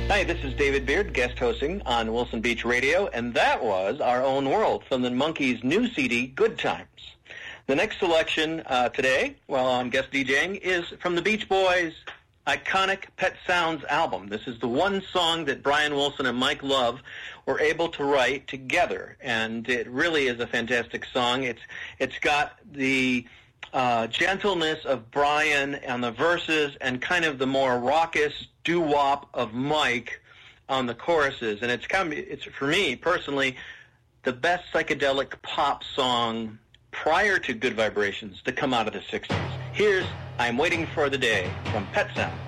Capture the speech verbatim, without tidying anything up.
Hi, this is David Beard, guest hosting on Wilson Beach Radio, and that was Our Own World from the Monkees' new C D, Good Times. The next selection uh, today, while I'm guest DJing, is from the Beach Boys' iconic Pet Sounds album. This is the one song that Brian Wilson and Mike Love were able to write together, and it really is a fantastic song. It's It's got the uh, gentleness of Brian on the verses and kind of the more raucous doo-wop of Mike on the choruses, and it's kind of, it's for me personally the best psychedelic pop song prior to Good Vibrations to come out of the sixties. Here's I'm Waiting for the Day from Pet Sounds.